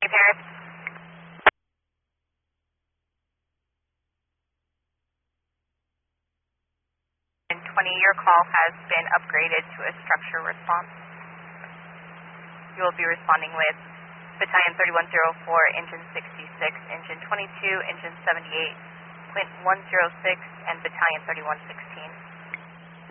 Paris. 20, your call has been upgraded to a structure response. You will be responding with Battalion 3104, Engine 66, Engine 22, Engine 78, Quint 106, and Battalion 3116.